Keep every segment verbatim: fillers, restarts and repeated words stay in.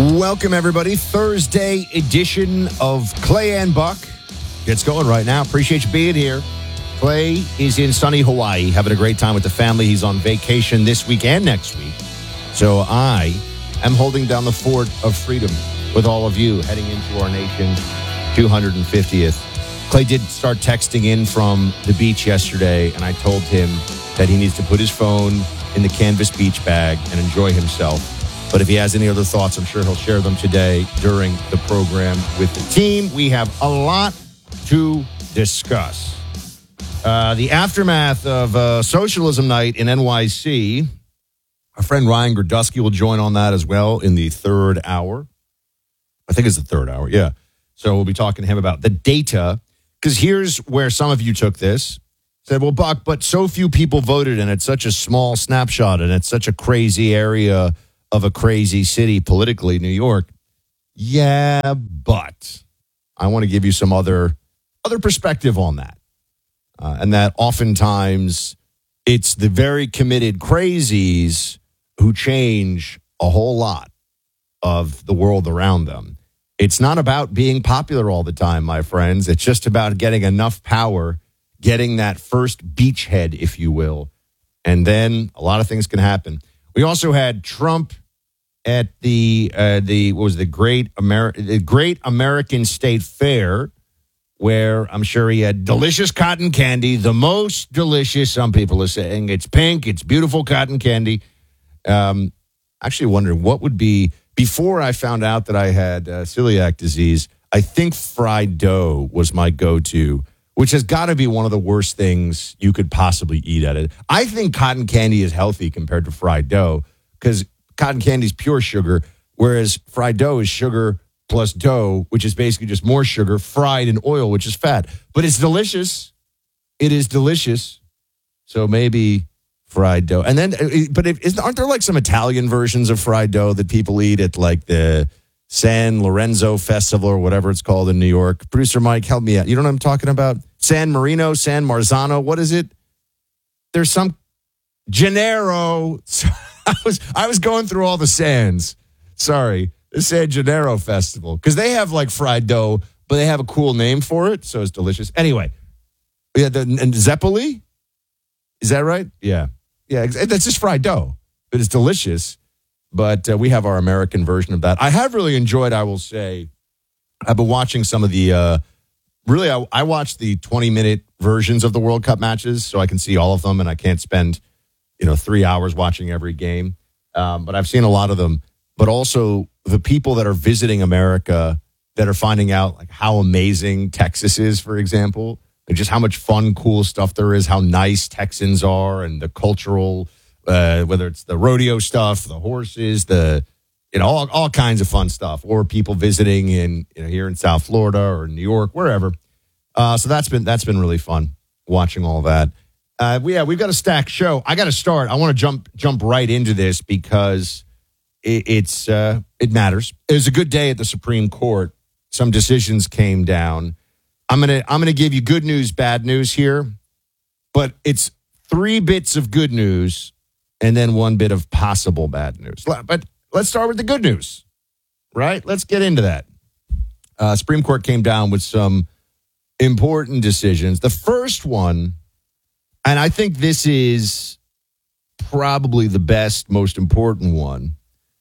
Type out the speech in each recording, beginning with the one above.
Welcome, everybody. Thursday edition of Clay and Buck. Gets going right now. Appreciate you being here. Clay is in sunny Hawaii, having a great time with the family. He's on vacation this week and next week. So I am holding down the fort of freedom with all of you, heading into our nation's two hundred fiftieth. Clay did start texting in from the beach yesterday, and I told him that he needs to put his phone in the canvas beach bag and enjoy himself. But if he has any other thoughts, I'm sure he'll share them today during the program with the team. We have a lot to discuss. Uh, the aftermath of uh, Socialism Night in N Y C. Our friend Ryan Grodusky will join on that as well in the third hour. I think it's the third hour, yeah. So we'll be talking to him about the data. Because here's where some of you took this. Said, well, Buck, but so few people voted, and it's such a small snapshot, and it's such a crazy area of a crazy city politically, New York. Yeah, but I want to give you some other other perspective on that. Uh, and that oftentimes it's the very committed crazies who change a whole lot of the world around them. It's not about being popular all the time, my friends. It's just about getting enough power, getting that first beachhead, if you will. And then a lot of things can happen. We also had Trump at the uh, the what was the Great Ameri- the Great American State Fair, where I'm sure he had delicious cotton candy, the most delicious. Some people are saying it's pink, it's beautiful cotton candy. Um, actually, wondering what would be before I found out that I had uh, celiac disease. I think fried dough was my go-to, which has got to be one of the worst things you could possibly eat at it. I think cotton candy is healthy compared to fried dough because cotton candy is pure sugar, whereas fried dough is sugar plus dough, which is basically just more sugar fried in oil, which is fat. But it's delicious. It is delicious. So maybe fried dough. And then, but if, isn't, aren't there like some Italian versions of fried dough that people eat at like the San Lorenzo Festival or whatever it's called in New York? Producer Mike, help me out. You know what I'm talking about? San Marino, San Marzano. What is it? There's some Gennaro. I was I was going through all the Sands. Sorry. The San Gennaro Festival. Because they have like fried dough, but they have a cool name for it, so it's delicious. Anyway, yeah, the and Zeppoli? Is that right? Yeah. Yeah, that's just fried dough. But it's delicious. But uh, we have our American version of that. I have really enjoyed, I will say, I've been watching some of the, uh, really, I, I watched the twenty-minute versions of the World Cup matches, so I can see all of them, and I can't spend you know, three hours watching every game. Um, but I've seen a lot of them. But also the people that are visiting America that are finding out like how amazing Texas is, for example, and just how much fun, cool stuff there is, how nice Texans are, and the cultural, uh, whether it's the rodeo stuff, the horses, the, you know, all, all kinds of fun stuff, or people visiting in, you know, here in South Florida or New York, wherever. Uh, so that's been, that's been really fun watching all that. Uh, yeah, we've got a stacked show. I got to start. I want to jump jump right into this because it, it's uh, it matters. It was a good day at the Supreme Court. Some decisions came down. I'm gonna I'm gonna give you good news, bad news here, but it's three bits of good news and then one bit of possible bad news. But let's start with the good news, right? Let's get into that. Uh, Supreme Court came down with some important decisions. The first one. And I think this is probably the best, most important one,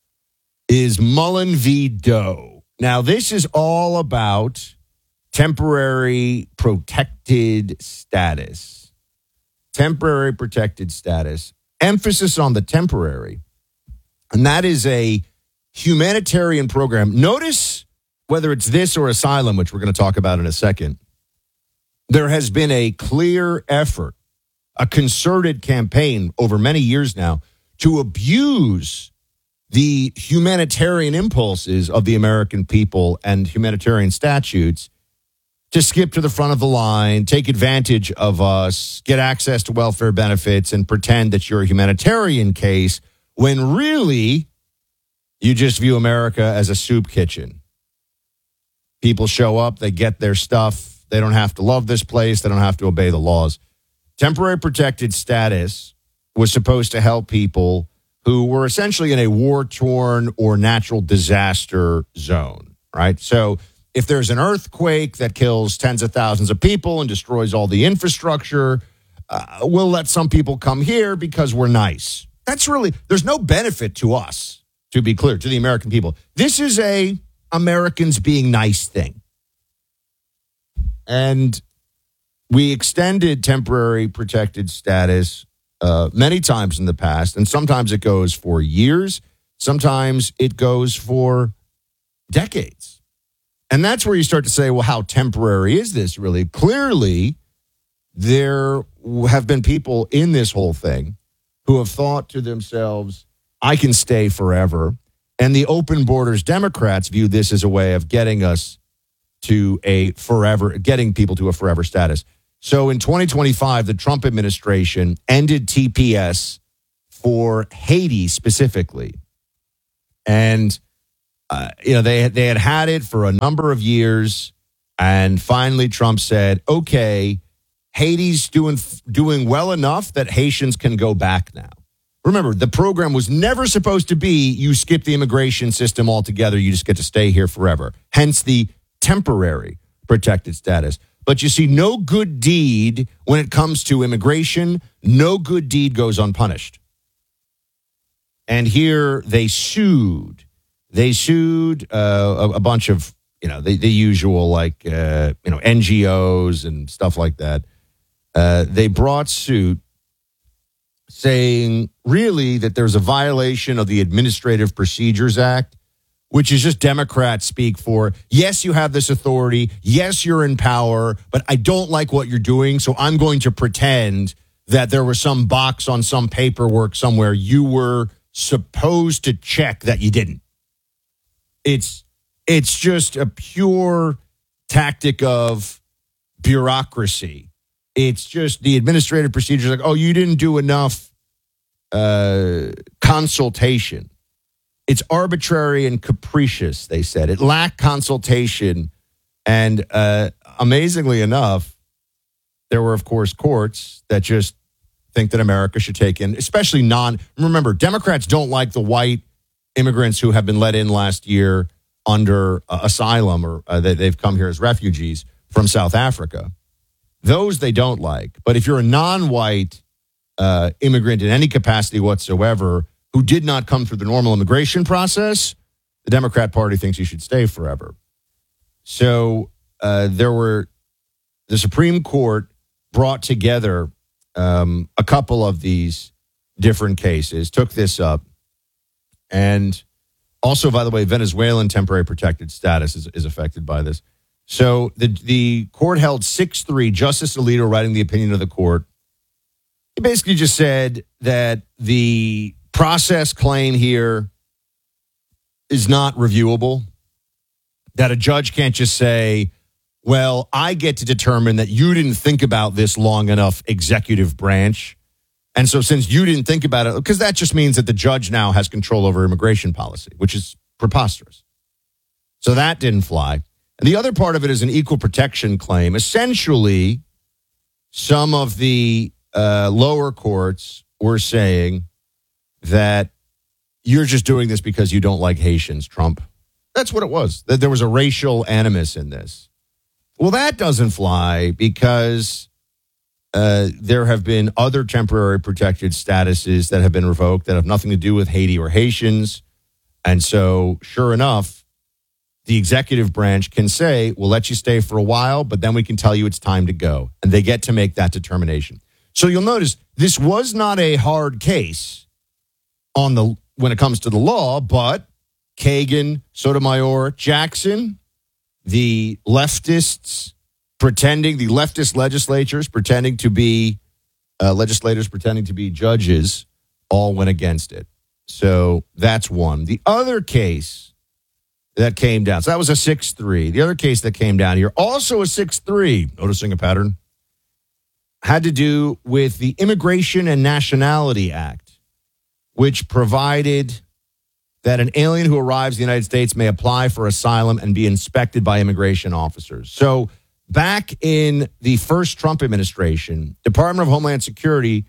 is Mullen v. Doe. Now, this is all about temporary protected status. Temporary protected status. Emphasis on the temporary. And that is a humanitarian program. Notice whether it's this or asylum, which we're going to talk about in a second, there has been a clear effort, a concerted campaign over many years now to abuse the humanitarian impulses of the American people and humanitarian statutes to skip to the front of the line, take advantage of us, get access to welfare benefits, and pretend that you're a humanitarian case when really you just view America as a soup kitchen. People show up, they get their stuff, they don't have to love this place, they don't have to obey the laws. Temporary protected status was supposed to help people who were essentially in a war-torn or natural disaster zone, right? So if there's an earthquake that kills tens of thousands of people and destroys all the infrastructure, uh, we'll let some people come here because we're nice. That's really, there's no benefit to us, to be clear, to the American people. This is a Americans being nice thing. And we extended temporary protected status uh, many times in the past, and sometimes it goes for years. Sometimes it goes for decades. And that's where you start to say, well, how temporary is this really? Clearly, there have been people in this whole thing who have thought to themselves, I can stay forever. And the open borders Democrats view this as a way of getting us to a forever, getting people to a forever status. So in twenty twenty-five, the Trump administration ended T P S for Haiti specifically. And, uh, you know, they, they had had it for a number of years. And finally, Trump said, okay, Haiti's doing doing well enough that Haitians can go back now. Remember, the program was never supposed to be you skip the immigration system altogether. You just get to stay here forever. Hence the temporary protected status. But you see, no good deed when it comes to immigration, no good deed goes unpunished. And here they sued. They sued uh, a, a bunch of, you know, the, the usual like, uh, you know, N G Os and stuff like that. Uh, they brought suit saying really that there's a violation of the Administrative Procedures Act, which is just Democrats speak for, yes, you have this authority. Yes, you're in power, but I don't like what you're doing. So I'm going to pretend that there was some box on some paperwork somewhere you were supposed to check that you didn't. It's, it's just a pure tactic of bureaucracy. It's just the administrative procedures like, oh, you didn't do enough uh, consultation. It's arbitrary and capricious, they said. It lacked consultation. And uh, amazingly enough, there were, of course, courts that just think that America should take in, especially non, remember, Democrats don't like the white immigrants who have been let in last year under uh, asylum or uh, they, they've come here as refugees from South Africa. Those they don't like. But if you're a non-white uh, immigrant in any capacity whatsoever who did not come through the normal immigration process, the Democrat Party thinks you should stay forever. So uh, there were, the Supreme Court brought together um, a couple of these different cases, took this up. And also, by the way, Venezuelan temporary protected status is, is affected by this. So the the court held six three, Justice Alito writing the opinion of the court. He basically just said that the process claim here is not reviewable, that a judge can't just say, well, I get to determine that you didn't think about this long enough, executive branch. And so since you didn't think about it, because that just means that the judge now has control over immigration policy, which is preposterous. So that didn't fly. And the other part of it is an equal protection claim. Essentially, some of the uh, lower courts were saying that you're just doing this because you don't like Haitians, Trump. That's what it was. That there was a racial animus in this. Well, that doesn't fly because uh, there have been other temporary protected statuses that have been revoked that have nothing to do with Haiti or Haitians. And so, sure enough, the executive branch can say, we'll let you stay for a while, but then we can tell you it's time to go. And they get to make that determination. So you'll notice this was not a hard case on the when it comes to the law, but Kagan, Sotomayor, Jackson, the leftists pretending, the leftist legislatures pretending to be uh, legislators, pretending to be judges, all went against it. So that's one. The other case that came down, so that was a six three. The other case that came down here, also a six three, noticing a pattern, had to do with the Immigration and Nationality Act, which provided that an alien who arrives in the United States may apply for asylum and be inspected by immigration officers. So back in the first Trump administration, Department of Homeland Security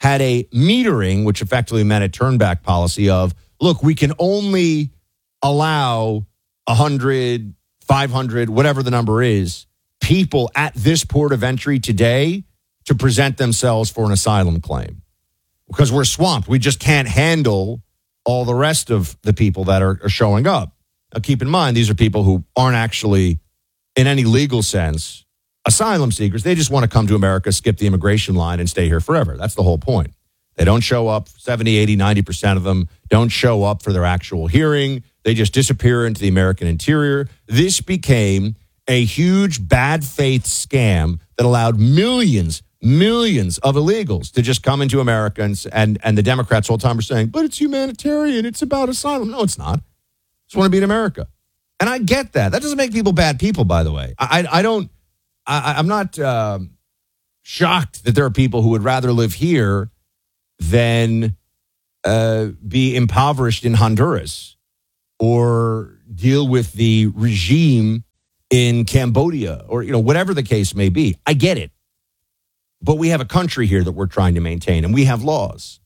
had a metering, which effectively meant a turnback policy of, look, we can only allow one hundred, five hundred, whatever the number is, people at this port of entry today to present themselves for an asylum claim. Because we're swamped. We just can't handle all the rest of the people that are, are showing up. Now, keep in mind, these are people who aren't actually, in any legal sense, asylum seekers. They just want to come to America, skip the immigration line, and stay here forever. That's the whole point. They don't show up. seventy, eighty, ninety percent of them don't show up for their actual hearing. They just disappear into the American interior. This became a huge bad faith scam that allowed millions, millions of illegals to just come into America. And, and, and the Democrats all the time are saying, but it's humanitarian. It's about asylum. No, it's not. Just want to be in America. And I get that. That doesn't make people bad people, by the way. I, I don't. I, I'm not um, shocked that there are people who would rather live here than uh, be impoverished in Honduras or deal with the regime in Cambodia or, you know, whatever the case may be. I get it. But we have a country here that we're trying to maintain, and we have laws.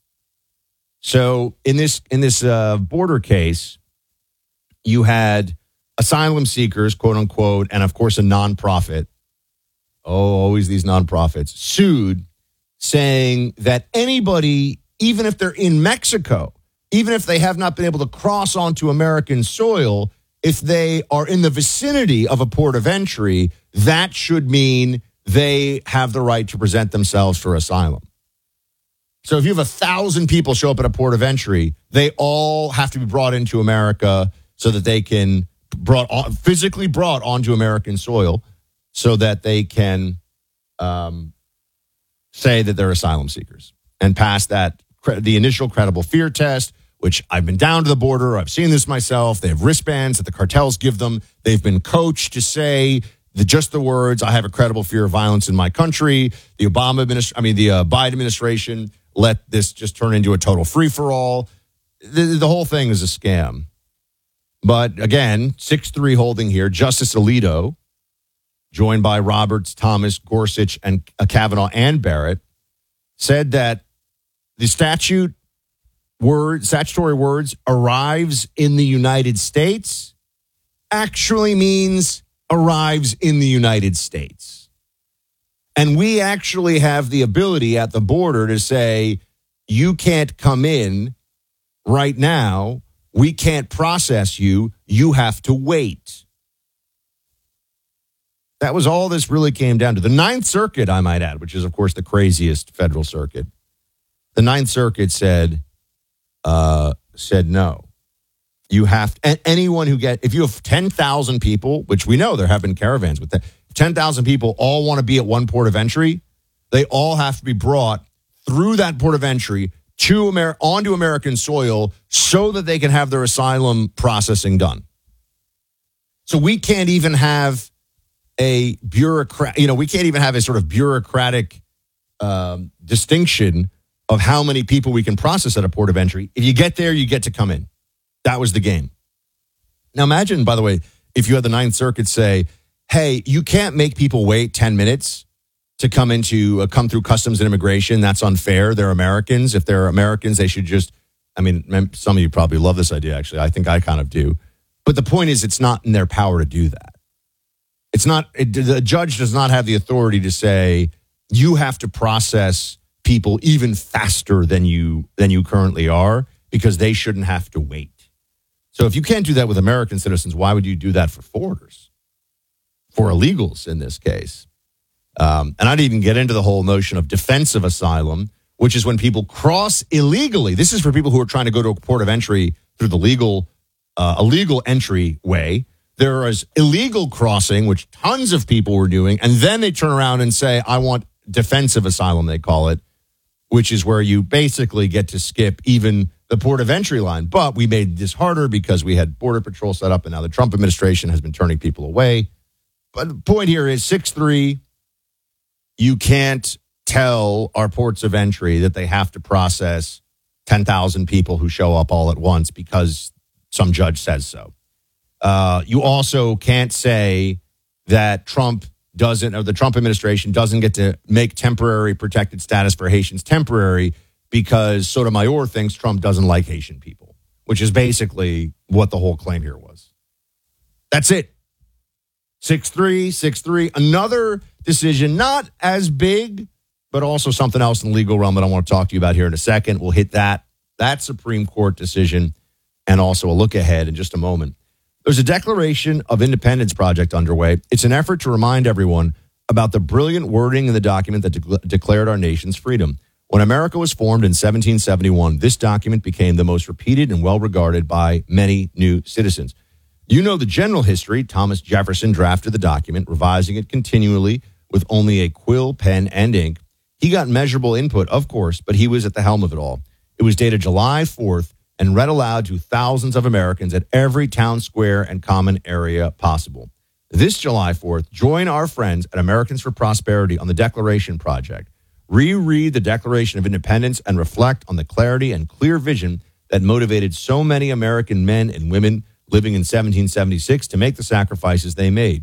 So in this in this uh, border case, you had asylum seekers, quote unquote, and of course a nonprofit. Oh, always these nonprofits, sued, saying that anybody, even if they're in Mexico, even if they have not been able to cross onto American soil, if they are in the vicinity of a port of entry, that should mean they have the right to present themselves for asylum. So if you have a thousand people show up at a port of entry, they all have to be brought into America so that they can brought on, physically brought onto American soil, so that they can um, say that they're asylum seekers and pass that the initial credible fear test, which I've been down to the border. I've seen this myself. They have wristbands that the cartels give them. They've been coached to say the, just the words, I have a credible fear of violence in my country. The Obama administration, I mean, the uh, Biden administration let this just turn into a total free-for-all. The, the whole thing is a scam. But again, six three holding here, Justice Alito, joined by Roberts, Thomas, Gorsuch, and uh, Kavanaugh and Barrett, said that the statute word, statutory words arrives in the United States actually means arrives in the United States. And we actually have the ability at the border to say, you can't come in right now. We can't process you. You have to wait. That was all this really came down to. The Ninth Circuit, I might add, which is, of course, the craziest federal circuit. The Ninth Circuit said, uh, said no. You have to, anyone who get, if you have ten thousand people, which we know there have been caravans with that, ten thousand people all want to be at one port of entry, they all have to be brought through that port of entry to Amer- onto American soil so that they can have their asylum processing done. So we can't even have a bureaucrat, you know, we can't even have a sort of bureaucratic um, distinction of how many people we can process at a port of entry. If you get there, you get to come in. That was the game. Now imagine, by the way, if you had the Ninth Circuit say, hey, you can't make people wait ten minutes to come into, uh, come through customs and immigration. That's unfair. They're Americans. If they're Americans, they should just, I mean, some of you probably love this idea, actually. I think I kind of do. But the point is, it's not in their power to do that. It's not, it, the judge does not have the authority to say, you have to process people even faster than you than you currently are because they shouldn't have to wait. So if you can't do that with American citizens, why would you do that for foreigners? For illegals in this case. Um, and I didn't even get into the whole notion of defensive asylum, which is when people cross illegally. This is for people who are trying to go to a port of entry through the legal, uh, illegal entry way. There is illegal crossing, which tons of people were doing, and then they turn around and say, I want defensive asylum, they call it, which is where you basically get to skip even the port of entry line. But we made this harder because we had Border Patrol set up, and now the Trump administration has been turning people away. But the point here is six three, you can't tell our ports of entry that they have to process ten thousand people who show up all at once because some judge says so. Uh, you also can't say that Trump doesn't, or the Trump administration doesn't get to make temporary protected status for Haitians temporary because Sotomayor thinks Trump doesn't like Haitian people, which is basically what the whole claim here was. That's it. six three, six three. Another decision, not as big, but also something else in the legal realm that I want to talk to you about here in a second. We'll hit that, that Supreme Court decision, and also a look ahead in just a moment. There's a Declaration of Independence project underway. It's an effort to remind everyone about the brilliant wording in the document that de- declared our nation's freedom. When America was formed in seventeen seventy-one, this document became the most repeated and well-regarded by many new citizens. You know the general history. Thomas Jefferson drafted the document, revising it continually with only a quill, pen, and ink. He got measurable input, of course, but he was at the helm of it all. It was dated July fourth and read aloud to thousands of Americans at every town square and common area possible. This July fourth, join our friends at Americans for Prosperity on the Declaration Project. Reread the Declaration of Independence and reflect on the clarity and clear vision that motivated so many American men and women living in seventeen seventy-six to make the sacrifices they made.